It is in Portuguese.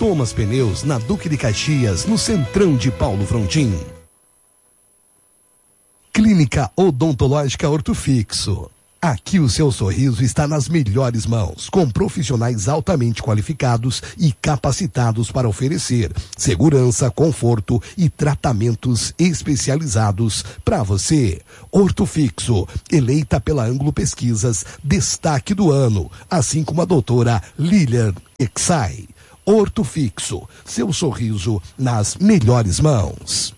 Thomas Pneus, na Duque de Caxias, no centrão de Paulo Frontin. Clínica Odontológica Ortofixo. Aqui o seu sorriso está nas melhores mãos, com profissionais altamente qualificados e capacitados para oferecer segurança, conforto e tratamentos especializados para você. Ortofixo, eleita pela Ângulo Pesquisas, destaque do ano, assim como a doutora Lilian Exai. Ortofixo, seu sorriso nas melhores mãos.